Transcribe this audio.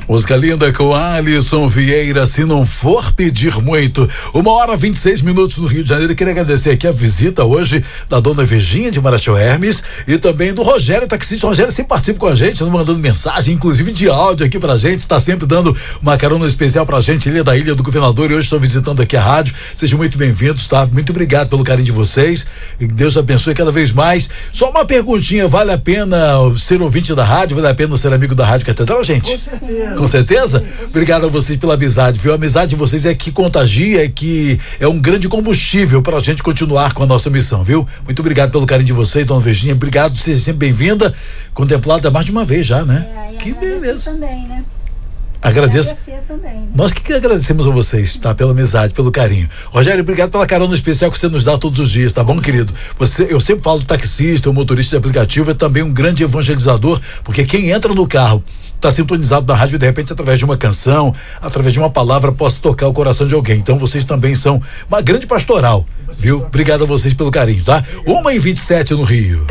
Música linda com Alisson Vieira, se não for pedir muito. 1h26 no Rio de Janeiro. Eu queria agradecer aqui a visita hoje da dona Virgínia de Marechal Hermes e também do Rogério, taxista. O Rogério sempre participa com a gente, mandando mensagem, inclusive de áudio aqui pra gente, tá sempre dando uma carona especial pra gente. Ele é da Ilha do Governador e hoje estão visitando aqui a rádio. Sejam muito bem-vindos, tá? Muito obrigado pelo carinho de vocês e Deus abençoe cada vez mais. Só uma perguntinha, vale a pena ser ouvinte da rádio? Vale a pena ser amigo da Rádio Catedral, gente? Com certeza. Com certeza? Obrigado a vocês pela amizade, viu? A amizade de vocês é que contagia, é que é um grande combustível para a gente continuar com a nossa missão, viu? Muito obrigado pelo carinho de vocês, dona Virgínia. Obrigado por ser sempre bem-vinda, contemplada mais de uma vez já, né? Que beleza. Também, né? Agradeço. Também, né? Nós que agradecemos a vocês, tá? Pela amizade, pelo carinho. Rogério, obrigado pela carona especial que você nos dá todos os dias, tá bom, querido? Eu sempre falo do taxista, o motorista de aplicativo é também um grande evangelizador, porque quem entra no carro está sintonizado na rádio e de repente através de uma canção, através de uma palavra possa tocar o coração de alguém. Então vocês também são uma grande pastoral, viu? Obrigado a vocês pelo carinho, tá? 1h27 no Rio.